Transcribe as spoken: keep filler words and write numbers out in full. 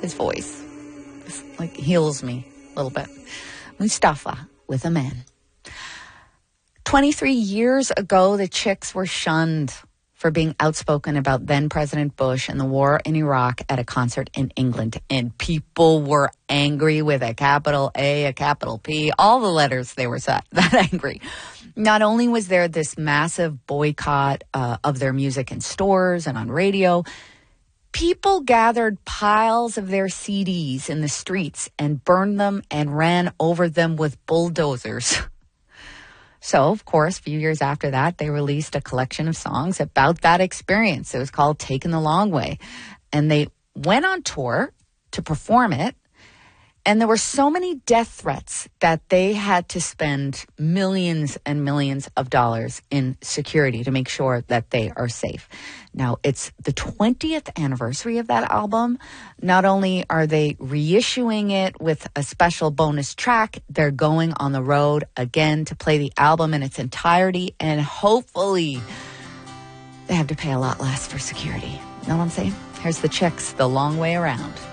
his voice just, like, heals me a little bit. Mustafa with Amen. twenty-three years ago, the Chicks were shunned for being outspoken about then-President Bush and the war in Iraq at a concert in England. And people were angry with a capital A, a capital P, all the letters they were that, that angry. Not only was there this massive boycott uh, of their music in stores and on radio, people gathered piles of their C Ds in the streets and burned them and ran over them with bulldozers. So, of course, a few years after that, they released a collection of songs about that experience. It was called Taking the Long Way. And they went on tour to perform it. And there were so many death threats that they had to spend millions and millions of dollars in security to make sure that they are safe. Now, it's the twentieth anniversary of that album. Not only are they reissuing it with a special bonus track, they're going on the road again to play the album in its entirety. And hopefully they have to pay a lot less for security. You know what I'm saying? Here's the Chicks, The Long Way Around.